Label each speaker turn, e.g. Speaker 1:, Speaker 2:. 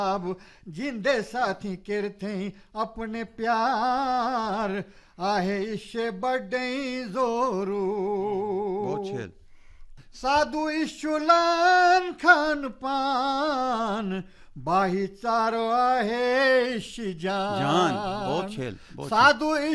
Speaker 1: अब जिंदे साथी किरथे अपने प्यार आहे इश्े बड़े जोरू
Speaker 2: बहुत शेर।
Speaker 1: साधु इशुलान खान पान बाही चारो आहे इश जान
Speaker 2: जान बहुत शेर, बहुत शेर।
Speaker 1: साधु